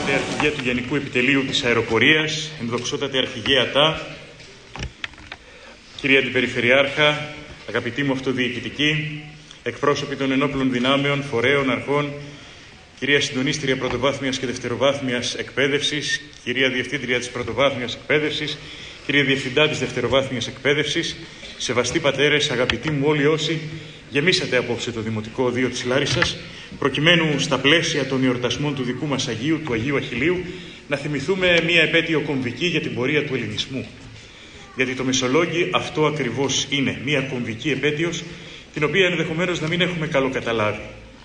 ενδοξότατε αρχηγέ του Γενικού Επιτελείου της Αεροπορίας, ενδοξότατε αρχηγέ ΑΤΑ, κύριε Αντιπεριφερειάρχα, αγαπητοί μου αυτοδιοικητικοί, εκπρόσωποι των ενόπλων δυνάμεων, φορέων, αρχών, κυρία Συντονίστρια Πρωτοβάθμιας και Δευτεροβάθμιας Εκπαίδευσης, κυρία Διευθύντρια της Πρωτοβάθμιας Εκπαίδευσης, κύριε Διευθυντά της Δευτεροβάθμιας Εκπαίδευσης, σεβαστοί πατέρες, αγαπητοί μου όλοι όσοι γεμίσατε απόψε το Δημοτικό Οδείο της Λάρισσας, προκειμένου στα πλαίσια των εορτασμών του δικού μας Αγίου, του Αγίου Αχιλλείου, να θυμηθούμε μία επέτειο κομβική για την πορεία του ελληνισμού. Γιατί το Μεσολόγγι αυτό ακριβώς είναι, μία κομβική επέτειος, την οποία ενδεχομένως να μην έχουμε καλοκαταλάβει.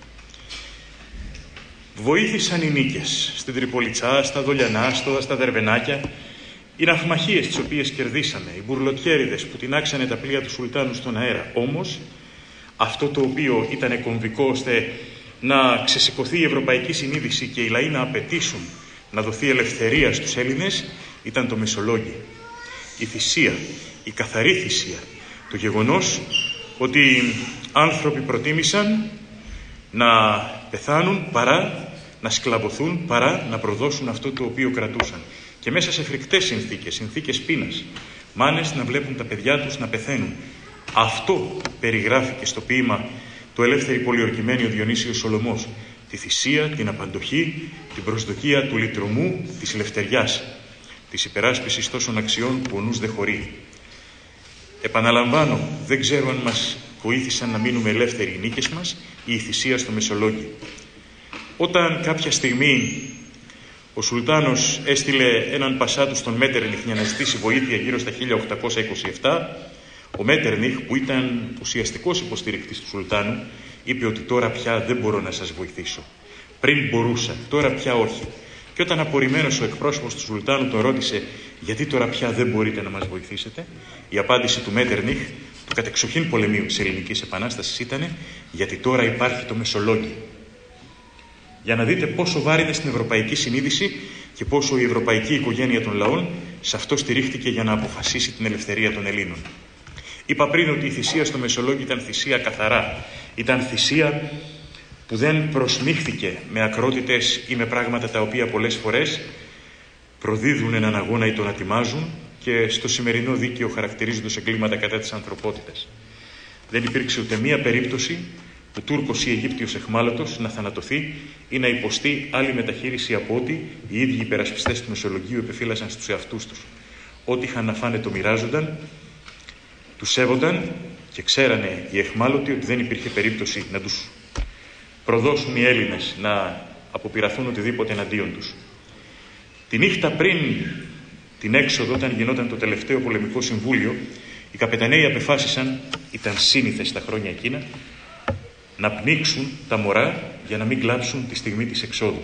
Βοήθησαν οι νίκες στην Τριπολιτσά, στα Δολιανά, στα Δερβενάκια, οι ναυμαχίες τις οποίες κερδίσαμε, οι μπουρλοτιέριδες που τεινάξανε τα πλοία του Σουλτάνου στον αέρα. Όμως, αυτό το οποίο ήταν κομβικό ώστε να ξεσηκωθεί η ευρωπαϊκή συνείδηση και οι λαοί να απαιτήσουν να δοθεί ελευθερία στους Έλληνες, ήταν το Μεσολόγγι. Η θυσία, η καθαρή θυσία, το γεγονός ότι άνθρωποι προτίμησαν να πεθάνουν παρά να σκλαβωθούν, παρά να προδώσουν αυτό το οποίο κρατούσαν. Και μέσα σε φρικτές συνθήκες πείνας, μάνες να βλέπουν τα παιδιά τους να πεθαίνουν. Αυτό περιγράφηκε στο ποίημα «Το ελεύθερη πολιορκημένη» ο Διονύσιος Σολωμός. Τη θυσία, την απαντοχή, την προσδοκία του λυτρωμού, της ελευθεριάς, της υπεράσπισης τόσων αξιών που ο νους δεν χωρεί. Επαναλαμβάνω, δεν ξέρω αν μας βοήθησαν να μείνουμε ελεύθεροι οι νίκες μας ή η θυσία στο Μεσολόγγι. Όταν κάποια στιγμή ο Σουλτάνος έστειλε έναν πασά του στον Μέτερνιχ για να ζητήσει βοήθεια γύρω στα 1827, ο Μέτερνιχ, που ήταν ουσιαστικός υποστηρικτής του Σουλτάνου, είπε ότι τώρα πια δεν μπορώ να σας βοηθήσω. Πριν μπορούσα, τώρα πια όχι. Και όταν απορριμμένος ο εκπρόσωπος του Σουλτάνου τον ρώτησε γιατί τώρα πια δεν μπορείτε να μας βοηθήσετε, η απάντηση του Μέτερνιχ, του κατεξοχήν πολεμίου της Ελληνικής Επανάστασης, ήταν γιατί τώρα υπάρχει το Μεσολόγγι. Για να δείτε πόσο βάρινε στην ευρωπαϊκή συνείδηση και πόσο η ευρωπαϊκή οικογένεια των λαών σε αυτό στηρίχτηκε για να αποφασίσει την ελευθερία των Ελλήνων. Είπα πριν ότι η θυσία στο Μεσολόγγι ήταν θυσία καθαρά. Ήταν θυσία που δεν προσμίχθηκε με ακρότητες ή με πράγματα τα οποία πολλές φορές προδίδουν έναν αγώνα ή τον ατιμάζουν και στο σημερινό δίκαιο χαρακτηρίζονται ως εγκλήματα κατά της ανθρωπότητας. Δεν υπήρξε ούτε μία περίπτωση που Τούρκος ή Αιγύπτιος εχμάλωτος να θανατωθεί ή να υποστεί άλλη μεταχείριση από ό,τι οι ίδιοι υπερασπιστές του Μεσολογγίου επιφύλασαν στους εαυτούς τους. Ό,τι είχαν να φάνε το μοιράζονταν, τους σέβονταν και ξέρανε οι εχμάλωτοι ότι δεν υπήρχε περίπτωση να τους προδώσουν οι Έλληνες να αποπειραθούν οτιδήποτε εναντίον τους. Τη νύχτα πριν την έξοδο, όταν γινόταν το τελευταίο πολεμικό συμβούλιο, οι καπεταναίοι απεφάσισαν, ήταν σύνηθες τα χρόνια εκείνα, να πνίξουν τα μωρά για να μην κλάψουν τη στιγμή της εξόδου.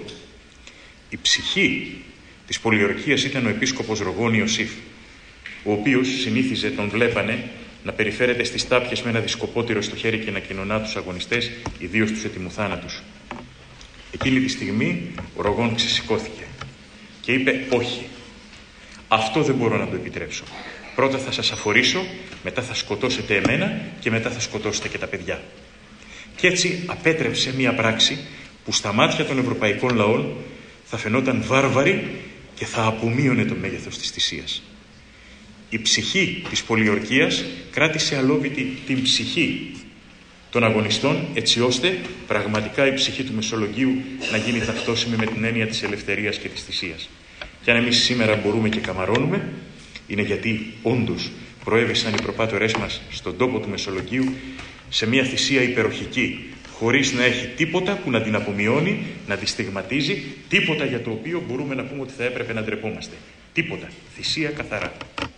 Η ψυχή της πολιορκίας ήταν ο επίσκοπος Ρογών Ιωσήφ, ο οποίος συνήθιζε, τον βλέπανε, να περιφέρεται στις τάπιες με ένα δισκοπότηρο στο χέρι και να κοινωνά τους αγωνιστές, ιδίως τους ετοιμουθάνατους. Εκείνη τη στιγμή ο Ρογών ξεσηκώθηκε και είπε «Όχι, αυτό δεν μπορώ να το επιτρέψω. Πρώτα θα σας αφορήσω, μετά θα σκοτώσετε εμένα και μετά θα σκοτώσετε και τα παιδιά». Και έτσι απέτρεψε μία πράξη που στα μάτια των ευρωπαϊκών λαών θα φαινόταν βάρβαρη και θα απομείωνε το μέγεθος της θυσίας. Η ψυχή της πολιορκίας κράτησε αλόβητη την ψυχή των αγωνιστών, έτσι ώστε πραγματικά η ψυχή του Μεσολογγίου να γίνει ταυτόσιμη με την έννοια της ελευθερίας και της θυσίας. Και αν εμείς σήμερα μπορούμε και καμαρώνουμε, είναι γιατί όντως προέβησαν οι προπάτορές μας στον τόπο του Μεσολογγίου σε μια θυσία υπεροχική, χωρίς να έχει τίποτα που να την απομειώνει, να τη στιγματίζει, τίποτα για το οποίο μπορούμε να πούμε ότι θα έπρεπε να ντρεπόμαστε. Τίποτα. Θυσία καθαρά.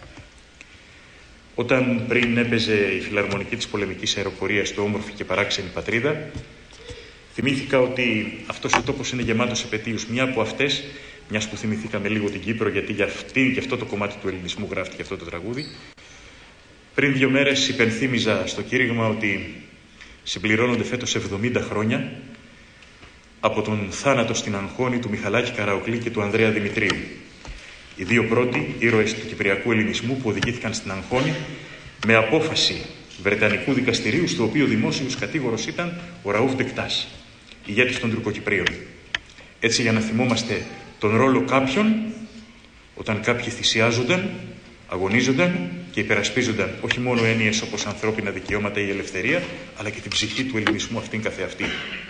Όταν πριν έπαιζε η φιλαρμονική της πολεμικής αεροπορίας στο όμορφη και παράξενη πατρίδα, θυμήθηκα ότι αυτός ο τόπος είναι γεμάτος επετείους. Μια από αυτές, μιας που θυμηθήκαμε λίγο την Κύπρο, γιατί για αυτή και αυτό το κομμάτι του ελληνισμού γράφτηκε αυτό το τραγούδι. Πριν 2 μέρες υπενθύμιζα στο κήρυγμα ότι συμπληρώνονται φέτος 70 χρόνια από τον θάνατο στην Αγχώνη του Μιχαλάκη Καραοκλή και του Ανδρέα Δημητρίου. Οι 2 πρώτοι ήρωες του κυπριακού ελληνισμού που οδηγήθηκαν στην Αγχώνη με απόφαση Βρετανικού δικαστηρίου, στο οποίο δημόσιος κατήγορος ήταν ο Ραούφ Ντεκτάς, ηγέτης των Τουρκοκυπρίων. Έτσι, για να θυμόμαστε τον ρόλο κάποιων όταν κάποιοι θυσιάζονταν, αγωνίζονταν και υπερασπίζονταν όχι μόνο έννοιες όπως ανθρώπινα δικαιώματα ή ελευθερία, αλλά και την ψυχή του ελληνισμού αυτήν καθεαυτή.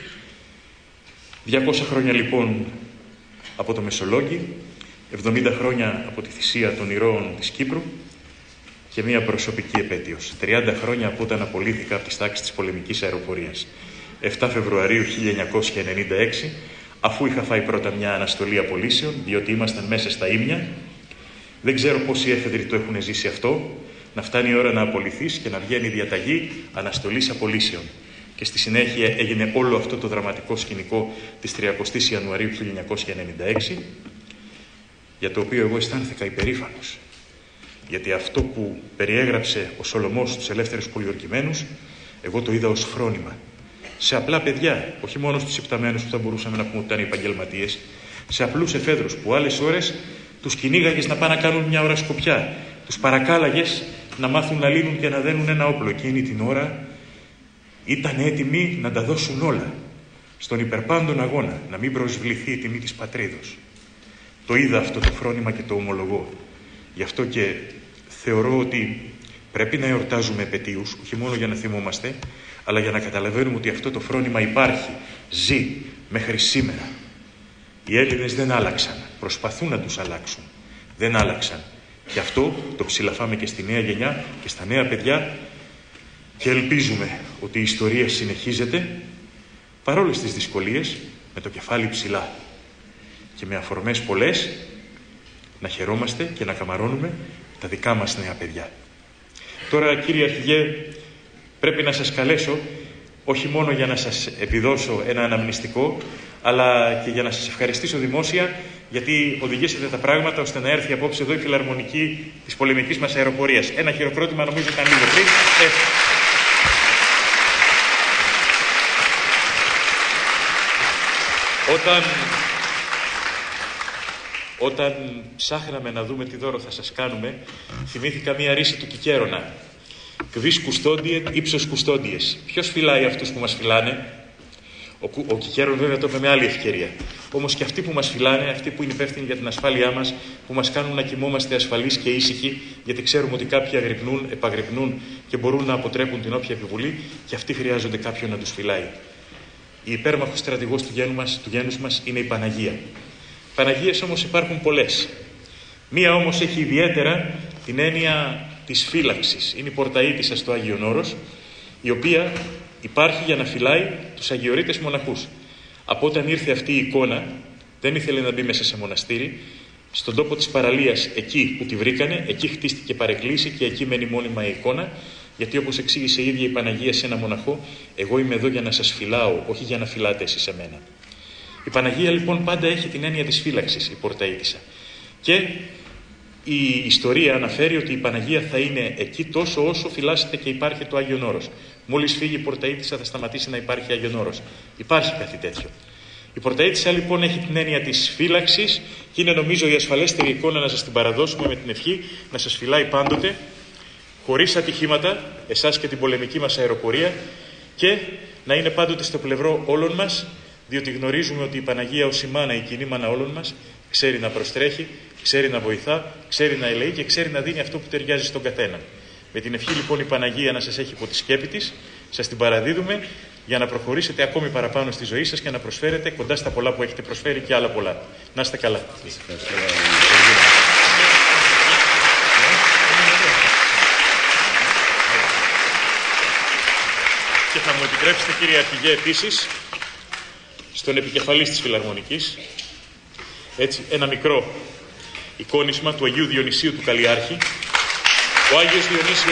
200 χρόνια λοιπόν από το Μεσολόγγι, 70 χρόνια από τη θυσία των ηρώων της Κύπρου και μία προσωπική επέτειος. 30 χρόνια από όταν απολύθηκα από τις τάξεις της πολεμικής αεροπορίας. 7 Φεβρουαρίου 1996, αφού είχα φάει πρώτα μια αναστολή απολύσεων, διότι ήμασταν μέσα στα ύμια. Δεν ξέρω πόσοι έφεδροι το έχουν ζήσει αυτό, να φτάνει η ώρα να απολυθείς και να βγαίνει διαταγή αναστολής απολύσεων. Και στη συνέχεια έγινε όλο αυτό το δραματικό σκηνικό της 30ης Ιανουαρίου 1996, για το οποίο εγώ αισθάνθηκα υπερήφανος. Γιατί αυτό που περιέγραψε ο Σολωμός στους ελεύθερους πολιορκημένους, εγώ το είδα ως φρόνημα. Σε απλά παιδιά, όχι μόνο στους υπταμένους που θα μπορούσαμε να πούμε ότι ήταν επαγγελματίες, σε απλούς εφέδρους που άλλες ώρες τους κυνήγαγες να πάνε να κάνουν μια ώρα σκοπιά, τους παρακάλαγες να μάθουν να λύνουν και να δένουν ένα όπλο. Εκείνη την ώρα ήταν έτοιμοι να τα δώσουν όλα στον υπερπάντων αγώνα, να μην προσβληθεί η τιμή της πατρίδος. Το είδα αυτό το φρόνημα και το ομολογώ. Γι' αυτό και θεωρώ ότι πρέπει να εορτάζουμε επετείους, όχι μόνο για να θυμόμαστε, αλλά για να καταλαβαίνουμε ότι αυτό το φρόνημα υπάρχει, ζει μέχρι σήμερα. Οι Έλληνες δεν άλλαξαν, προσπαθούν να τους αλλάξουν. Δεν άλλαξαν. Και αυτό το ψηλαφάμε και στη νέα γενιά και στα νέα παιδιά και ελπίζουμε ότι η ιστορία συνεχίζεται παρόλες τις δυσκολίες με το κεφάλι ψηλά και με αφορμές πολλές να χαιρόμαστε και να καμαρώνουμε τα δικά μας νέα παιδιά. Τώρα, κύριε Αρχηγέ, πρέπει να σας καλέσω όχι μόνο για να σας επιδώσω ένα αναμνηστικό, αλλά και για να σας ευχαριστήσω δημόσια, γιατί οδηγήσατε τα πράγματα ώστε να έρθει απόψε εδώ η φιλαρμονική της πολεμικής μας αεροπορίας. Ένα χειροκρότημα νομίζω ήταν λίγο πριν. Όταν ψάχναμε να δούμε τι δώρο θα σας κάνουμε, θυμήθηκα μία ρίση του Κικέρονα. Κβίς κουστόντιε, ύψος κουστόντιες. Ποιος φυλάει αυτούς που μας φυλάνε? Ο Κικέρον βέβαια το είπε με άλλη ευκαιρία. Όμως και αυτοί που μας φυλάνε, αυτοί που είναι υπεύθυνοι για την ασφάλειά μας, που μας κάνουν να κοιμόμαστε ασφαλείς και ήσυχοι, γιατί ξέρουμε ότι κάποιοι αγρυπνούν, επαγρυπνούν και μπορούν να αποτρέπουν την όποια επιβολή, και αυτοί χρειάζονται κάποιον να τους φυλάει. Η υπέρμαχος στρατηγός του γένους μας είναι η Παναγία. Παναγίες όμως υπάρχουν πολλές. Μία όμως έχει ιδιαίτερα την έννοια της φύλαξης. Είναι η Πορταΐτισσα στο Άγιον Όρος, η οποία υπάρχει για να φυλάει τους αγιορείτες μοναχούς. Από όταν ήρθε αυτή η εικόνα, δεν ήθελε να μπει μέσα σε μοναστήρι. Στον τόπο της παραλίας, εκεί που τη βρήκανε, εκεί χτίστηκε παρεκκλήση και εκεί μένει μόνιμα η εικόνα, γιατί όπως εξήγησε η ίδια η Παναγία σε ένα μοναχό, εγώ είμαι εδώ για να σας φυλάω, όχι για να φυλάτε εσείς εμένα. Η Παναγία λοιπόν πάντα έχει την έννοια της φύλαξης, η Πορταΐτισσα. Και η ιστορία αναφέρει ότι η Παναγία θα είναι εκεί τόσο όσο φυλάσσεται και υπάρχει το Άγιον Όρος. Μόλις φύγει η Πορταΐτισσα θα σταματήσει να υπάρχει Άγιον Όρος. Υπάρχει κάτι τέτοιο. Η Πορταΐτισσα λοιπόν έχει την έννοια της φύλαξης και είναι νομίζω η ασφαλέστερη εικόνα να σας την παραδώσουμε με την ευχή να σας φυλάει πάντοτε, χωρίς ατυχήματα, εσάς και την πολεμική μας αεροπορία, και να είναι πάντοτε στο πλευρό όλων μας, διότι γνωρίζουμε ότι η Παναγία ως η μάνα, η κοινή μάνα όλων μας, ξέρει να προστρέχει, ξέρει να βοηθά, ξέρει να ελεεί και ξέρει να δίνει αυτό που ταιριάζει στον καθένα. Με την ευχή λοιπόν η Παναγία να σας έχει υπό τη σκέπη της, σας την παραδίδουμε για να προχωρήσετε ακόμη παραπάνω στη ζωή σας και να προσφέρετε κοντά στα πολλά που έχετε προσφέρει και άλλα πολλά. Να είστε καλά. Και θα μου επιτρέψετε, κύριε Αρχηγέ, επίσης, στον επικεφαλής της Φιλαρμονικής, έτσι, ένα μικρό εικόνισμα του Αγίου Διονυσίου του Καλλιάρχη. Ο Άγιος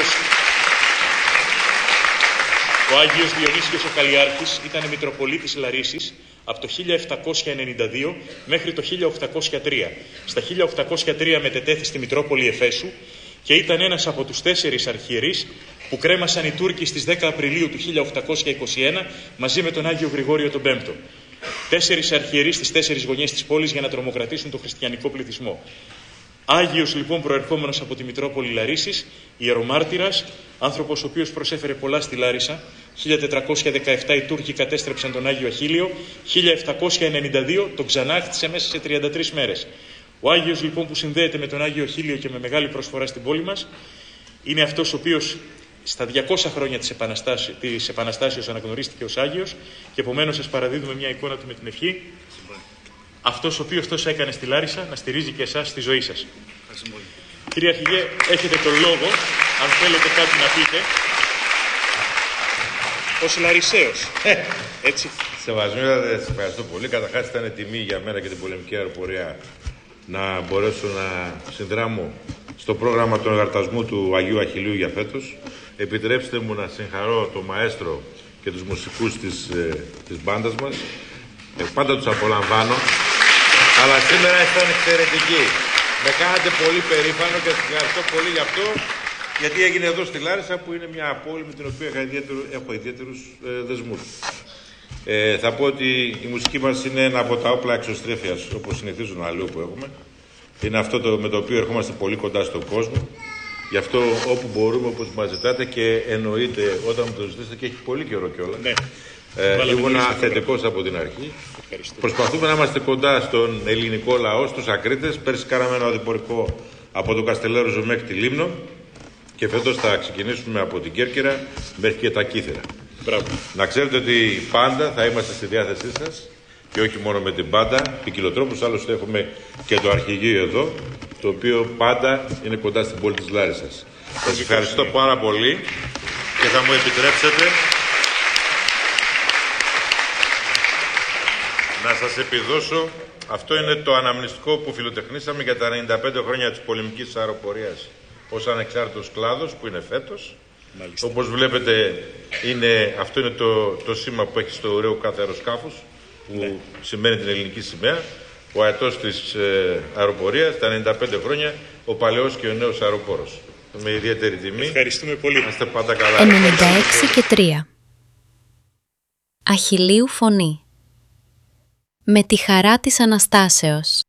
Διονύσιος ο Καλλιάρχης ήταν Μητροπολίτης Λαρίσης από το 1792 μέχρι το 1803. Στα 1803 μετετέθη στη Μητρόπολη Εφέσου και ήταν ένας από τους 4 αρχιερείς που κρέμασαν οι Τούρκοι στις 10 Απριλίου του 1821 μαζί με τον Άγιο Γρηγόριο τον Πέμπτο. 4 αρχιερείς στις 4 γωνιές της πόλης για να τρομοκρατήσουν τον χριστιανικό πληθυσμό. Άγιος λοιπόν προερχόμενος από τη Μητρόπολη Λαρίσης, ιερομάρτυρας, άνθρωπος ο οποίος προσέφερε πολλά στη Λάρισα, 1417 οι Τούρκοι κατέστρεψαν τον Άγιο Αχίλιο, 1792 τον ξανάχτισε μέσα σε 33 μέρες. Ο Άγιος λοιπόν που συνδέεται με τον Άγιο Αχίλιο και με μεγάλη προσφορά στην πόλη μας είναι αυτός ο οποίος στα 200 χρόνια της Επαναστάσεως αναγνωρίστηκε ως Άγιος και επομένως σας παραδίδουμε μια εικόνα του με την ευχή. Αυτός ο οποίος τόσο έκανε στη Λάρισα να στηρίζει και εσάς στη ζωή σας. Κύριε Αρχηγέ, έχετε τον λόγο, αν θέλετε κάτι να πείτε, ως Λαρισαίος. Έτσι. Σεβασμιότατε, σας ευχαριστώ πολύ. Καταρχάς ήταν τιμή για μένα και την πολεμική αεροπορία να μπορέσω να συνδράμω στο πρόγραμμα του εορτασμού του Αγίου Αχιλίου για φέτος. Επιτρέψτε μου να συγχαρώ τον μαέστρο και τους μουσικούς της μπάντας μας. Πάντα τους απολαμβάνω. Αλλά σήμερα ήταν εξαιρετικοί. Με κάνατε πολύ περήφανο και σας ευχαριστώ πολύ γι' αυτό, γιατί έγινε εδώ στη Λάρισα, που είναι μια πόλη με την οποία έχω ιδιαίτερους δεσμούς. Θα πω ότι η μουσική μας είναι ένα από τα όπλα εξωστρέφειας, όπως συνηθίζουν αλλού που έχουμε. Είναι αυτό με το οποίο ερχόμαστε πολύ κοντά στον κόσμο. Γι' αυτό όπου μπορούμε, όπως μας ζητάτε, και εννοείται όταν μου το ζητήσετε, και έχει πολύ καιρό κιόλας. Ναι. Ήμουν θετικός από την αρχή. Προσπαθούμε να είμαστε κοντά στον ελληνικό λαό, στους ακρίτες. Πέρσι κάναμε ένα οδηπορικό από το Καστελέροζο μέχρι τη Λίμνο και φέτος θα ξεκινήσουμε από την Κέρκυρα μέχρι και τα Κύθυρα. Μπράβο. Να ξέρετε ότι πάντα θα είμαστε στη διάθεσή σας και όχι μόνο με την μπάντα, ποικιλοτρόπους. Άλλωστε έχουμε και το αρχηγείο εδώ, το οποίο πάντα είναι κοντά στην πόλη της Λάρισσας. Σας ευχαριστώ πάρα πολύ και θα μου επιτρέψετε να σας επιδώσω. Αυτό είναι το αναμνηστικό που φιλοτεχνήσαμε για τα 95 χρόνια της πολεμικής αεροπορίας ως ανεξάρτητος κλάδος, που είναι φέτος. Μάλιστα. Όπως βλέπετε, αυτό είναι το σήμα που έχει στο ωραίο κάθε αεροσκάφους, που σημαίνει την ελληνική σημαία. Ο αετός της αεροπορίας, τα 95 χρόνια, ο παλαιός και ο νέος αεροπόρος. Με ιδιαίτερη τιμή. Ευχαριστούμε πολύ. Είστε πάντα καλά. 96 και 3. Αχιλλείου φωνή. Με τη χαρά της Αναστάσεως.